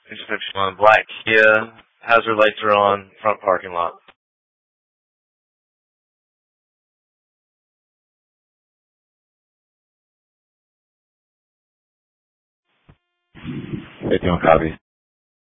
Intersection on black Kia. Hazard lights are on. Front parking lot. They don't copy.